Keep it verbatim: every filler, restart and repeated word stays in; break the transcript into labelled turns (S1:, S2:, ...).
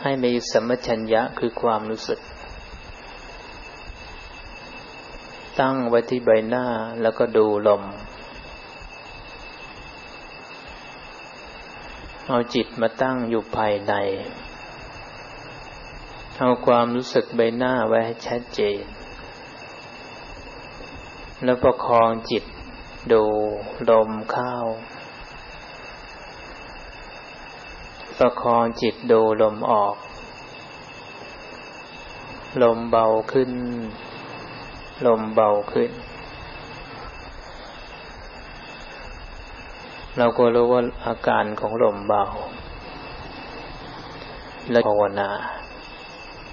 S1: ให้มีสัมปชัญญะคือความรู้สึกตั้งไว้ที่ใบหน้าแล้วก็ดูลมเอาจิตมาตั้งอยู่ภายในเอาความรู้สึกใบหน้าไว้ให้ชัดเจนแล้วประคองจิตดูลมเข้าประคองจิตดูลมออกลมเบาขึ้นลมเบาขึ้นเราก็รู้ว่าอาการของลมเบาและภาวนา